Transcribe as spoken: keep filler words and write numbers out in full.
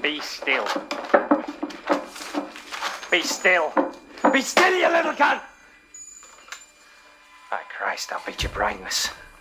Be still. Be still. Be still, you little cunt! By Christ, I'll beat you brainless.